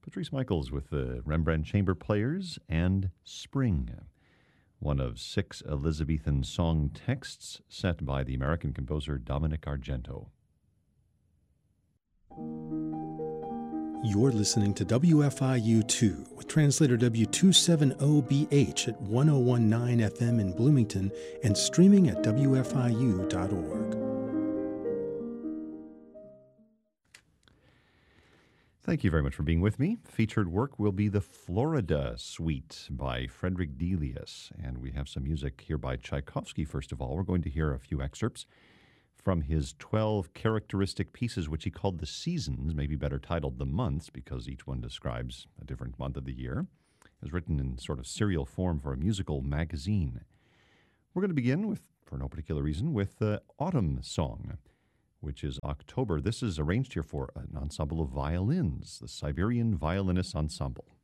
Patrice Michaels with the Rembrandt Chamber Players and Spring, one of 6 Elizabethan song texts set by the American composer Dominic Argento. You're listening to WFIU2 with translator W270BH at 1019 FM in Bloomington and streaming at WFIU.org. Thank you very much for being with me. Featured work will be the Florida Suite by Frederick Delius. And we have some music here by Tchaikovsky, first of all. We're going to hear a few excerpts from his 12 characteristic pieces, which he called the seasons, maybe better titled the months, because each one describes a different month of the year. It was written in sort of serial form for a musical magazine. We're going to begin with, for no particular reason, with the Autumn Song, which is October. This is arranged here for an ensemble of violins, the Siberian Violinist Ensemble.